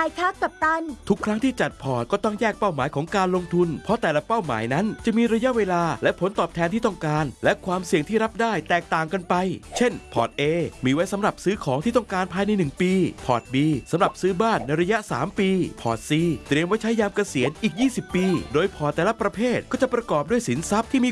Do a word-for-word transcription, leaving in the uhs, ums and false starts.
คะกัปตันทุกครั้งที่จัดพอร์ตก็ต้องแยกเป้าหมายของการลงทุนเพราะแต่ละเป้าหมายนั้นจะมีระยะเวลาและผลตอบแทนที่ต้องการและความเสี่ยงที่รับได้แตกต่างกันไปเช่นพอร์ต A มีไว้สำหรับซื้อของที่ต้องการภายในหนึ่งปีพอร์ต B สำหรับซื้อบ้านในระยะสามปีพอร์ต C เตรียมไว้ใช้ยามเกษียณอีกยี่สิบปีโดยพอร์ตแต่ละประเภทก็จะประกอบด้วยสินทรัพย์ที่มี